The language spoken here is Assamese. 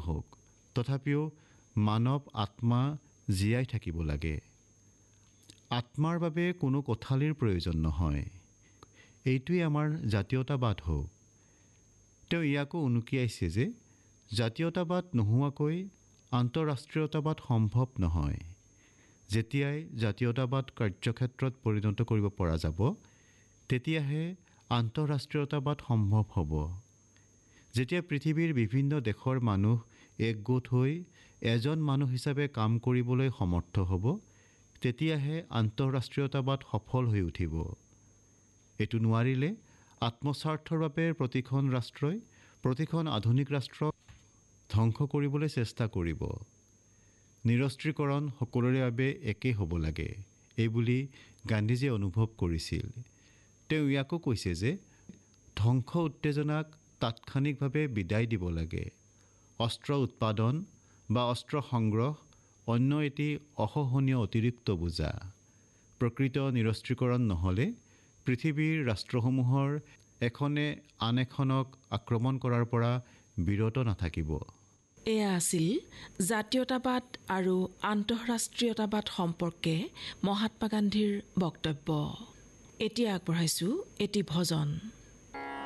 হওক, তথাপিও মানৱ আত্মা জীয়াই থাকিব লাগে। আত্মাৰ বাবে কোনো কোঠালিৰ প্ৰয়োজন নহয়। এইটোৱেই আমাৰ জাতীয়তাবাদ হওক। তেওঁ ইয়াকো উনুকিয়াইছে যে জাতীয়তাবাদ নোহোৱাকৈ আন্তঃৰাষ্ট্ৰীয়তাবাদ সম্ভৱ নহয়। যেতিয়াই জাতীয়তাবাদ কাৰ্যক্ষেত্ৰত পৰিণত কৰিব পৰা যাব, তেতিয়াহে আন্তঃৰাষ্ট্ৰীয়তাবাদ সম্ভৱ হ'ব। যেতিয়া পৃথিৱীৰ বিভিন্ন দেশৰ মানুহ একগোট হৈ এজন মানুহ হিচাপে কাম কৰিবলৈ সমৰ্থ হ'ব, তেতিয়াহে আন্তঃৰাষ্ট্ৰীয়তাবাদ সফল হৈ উঠিব। এইটো নোৱাৰিলে আত্মস্বাৰ্থৰ বাবে প্ৰতিখন ৰাষ্ট্ৰই প্ৰতিখন আধুনিক ৰাষ্ট্ৰক ধ্বংস কৰিবলৈ চেষ্টা কৰিব। নিৰস্ত্ৰীকৰণ সকলোৰে বাবে একেই হ'ব লাগে, এইবুলি গান্ধীজীয়ে অনুভৱ কৰিছিল। তেওঁ ইয়াকো কৈছে যে ধ্বংস উত্তেজনাক তাৎক্ষণিকভাৱে বিদায় দিব লাগে। অস্ত্ৰ উৎপাদন বা অস্ত্ৰ সংগ্ৰহ অন্য এটি অসহনীয় অতিৰিক্ত বোজা। প্ৰকৃত নিৰস্ত্ৰীকৰণ নহ'লে পৃথিৱীৰ ৰাষ্ট্ৰসমূহৰ এখনে আন এখনক আক্ৰমণ কৰাৰ পৰা বিৰত নাথাকিব। এয়া আছিল জাতীয়তাবাদ আৰু আন্তঃৰাষ্ট্ৰীয়তাবাদ সম্পৰ্কে মহাত্মা গান্ধীৰ বক্তব্য। এতিয়া আগবঢ়াইছোঁ এটি ভজন।